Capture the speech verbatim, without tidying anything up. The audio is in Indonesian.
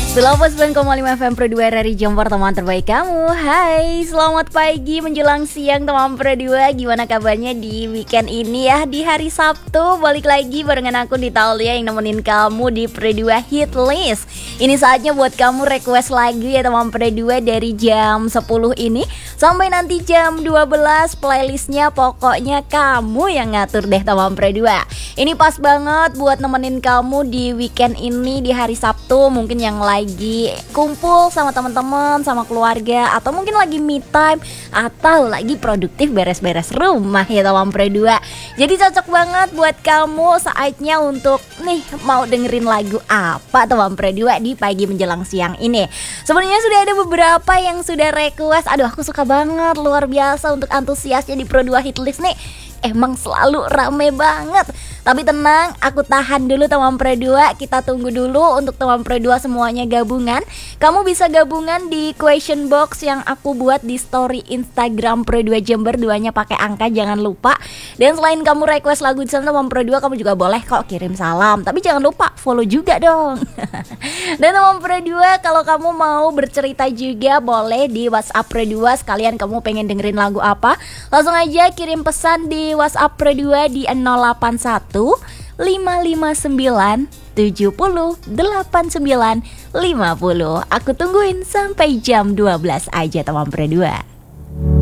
Selamat sembilan koma lima F M Pro dua dari Jember, teman terbaik kamu. Hai, selamat pagi menjelang siang teman Pro dua. Gimana kabarnya di weekend ini ya? Di hari Sabtu balik lagi barengan aku di Taulia yang nemenin kamu di Pro dua Hit List. Ini saatnya buat kamu request lagu ya teman Pro dua dari jam sepuluh ini sampai nanti jam dua belas. Playlistnya pokoknya kamu yang ngatur deh teman Pro dua. Ini pas banget buat nemenin kamu di weekend ini di hari Sabtu, mungkin yang lain lagi kumpul sama teman-teman, sama keluarga, atau mungkin lagi me time, atau lagi produktif beres-beres rumah ya teman Pro dua. Jadi cocok banget buat kamu saatnya untuk nih mau dengerin lagu apa teman Pro dua di pagi menjelang siang ini. Sebenarnya sudah ada beberapa yang sudah request. Aduh, aku suka banget, luar biasa untuk antusiasnya di Pro dua Hit List nih. Emang selalu rame banget. Tapi tenang, aku tahan dulu teman Pro dua. Kita tunggu dulu untuk teman Pro dua semuanya gabungan. Kamu bisa gabungan di question box yang aku buat di story Instagram Pro dua Jember. Duanya pakai angka, jangan lupa. Dan selain kamu request lagu di sana teman Pro dua, kamu juga boleh kok kirim salam. Tapi jangan lupa follow juga dong. Dan teman Pro dua, kalau kamu mau bercerita juga boleh di WhatsApp Pro dua. Sekalian kamu pengen dengerin lagu apa, langsung aja kirim pesan di WhatsApp Pro dua di nol delapan satu lima lima sembilan tujuh nol delapan sembilan lima nol. Aku tungguin sampai jam dua belas aja teman Pro dua.